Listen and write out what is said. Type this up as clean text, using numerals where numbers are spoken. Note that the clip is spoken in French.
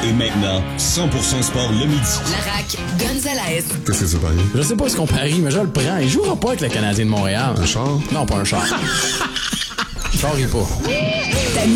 Et maintenant, 100% sport le midi. La RAQ, Gonzalez. Qu'est-ce que c'est parié? Je sais pas ce qu'on parie, mais je le prends. Il jouera pas avec le Canadien de Montréal. Un char? Non, pas un char. Char, il pas.